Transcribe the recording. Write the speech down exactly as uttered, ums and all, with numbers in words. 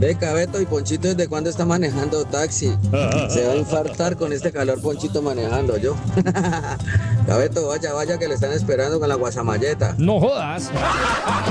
Ve, Cabeto, y Ponchito, ¿desde cuándo está manejando taxi? Se va a infartar con este calor, Ponchito, manejando yo. Cabeto, vaya, vaya, que le están esperando con la guasamalleta. No jodas.